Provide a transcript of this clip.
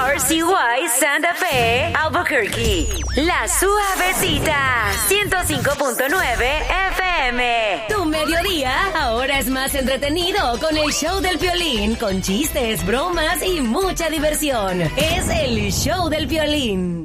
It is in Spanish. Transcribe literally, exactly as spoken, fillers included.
R C Y Santa Fe, Albuquerque. La Suavecita, ciento cinco punto nueve F M. Tu mediodía ahora es más entretenido con el show del Piolín, con chistes, bromas y mucha diversión. Es el show del Piolín.